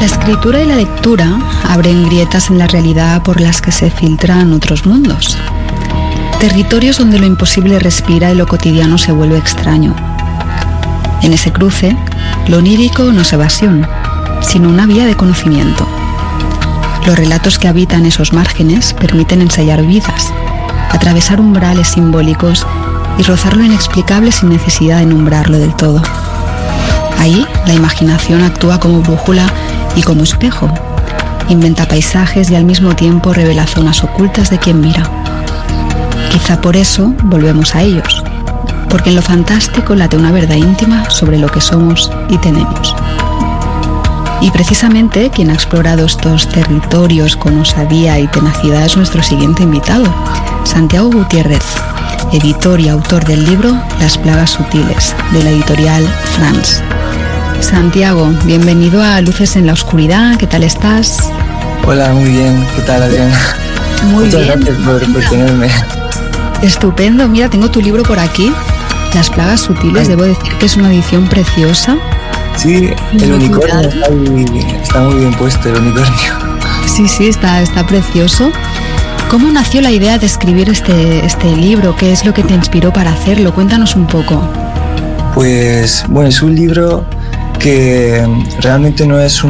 La escritura y la lectura abren grietas en la realidad por las que se filtran otros mundos. Territorios donde lo imposible respira y lo cotidiano se vuelve extraño. En ese cruce, lo onírico no es evasión, sino una vía de conocimiento. Los relatos que habitan esos márgenes permiten ensayar vidas, atravesar umbrales simbólicos y rozar lo inexplicable sin necesidad de nombrarlo del todo. Ahí, la imaginación actúa como brújula y como espejo. Inventa paisajes y al mismo tiempo revela zonas ocultas de quien mira. Quizá por eso volvemos a ellos, porque en lo fantástico late una verdad íntima sobre lo que somos y tenemos. Y precisamente quien ha explorado estos territorios con osadía y tenacidad es nuestro siguiente invitado, Santiago Gutiérrez, editor y autor del libro Las plagas sutiles, de la editorial France. Santiago, bienvenido a Luces en la Oscuridad, ¿qué tal estás? Hola, muy bien, ¿qué tal, Adriana? Muchas gracias por tenerme. Estupendo, mira, tengo tu libro por aquí, Las plagas sutiles, debo decir que es una edición preciosa. Sí, el unicornio está muy bien puesto, el unicornio. Sí, está precioso. ¿Cómo nació la idea de escribir este libro? ¿Qué es lo que te inspiró para hacerlo? Cuéntanos un poco. Pues, bueno, es un libro que realmente no es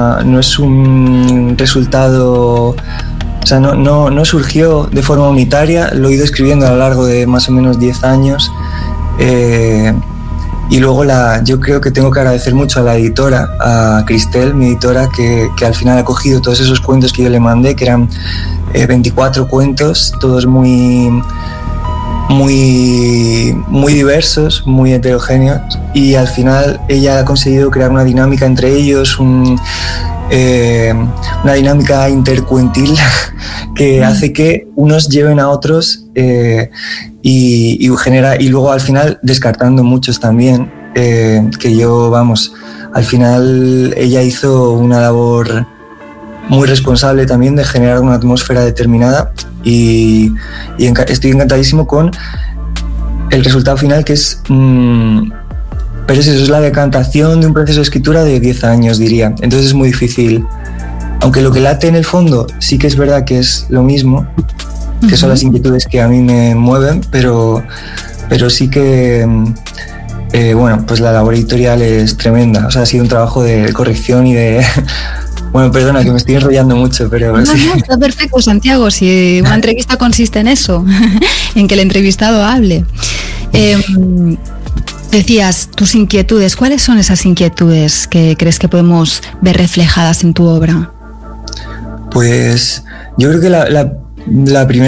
un resultado, o sea, no surgió de forma unitaria, lo he ido escribiendo a lo largo de más o menos 10 años. Y luego yo creo que tengo que agradecer mucho a la editora, a Cristel, mi editora, que al final ha cogido todos esos cuentos que yo le mandé, que eran 24 cuentos, todos muy diversos, muy heterogéneos, y al final ella ha conseguido crear una dinámica entre ellos, una dinámica intercuentil que hace que unos lleven a otros y luego al final descartando muchos también, que yo, vamos, al final ella hizo una labor muy responsable también de generar una atmósfera determinada y estoy encantadísimo con el resultado final, que es pero eso es la decantación de un proceso de escritura de 10 años, diría. Entonces es muy difícil, aunque lo que late en el fondo sí que es verdad que es lo mismo, que son las inquietudes que a mí me mueven, pero sí que bueno, pues la labor editorial es tremenda. O sea, ha sido un trabajo de corrección y de bueno, perdona que me estoy enrollando mucho, pero no, sí. No, está perfecto, Santiago, si una entrevista consiste en eso, en que el entrevistado hable. Decías, tus inquietudes, ¿cuáles son esas inquietudes que crees que podemos ver reflejadas en tu obra? Pues yo creo que la primera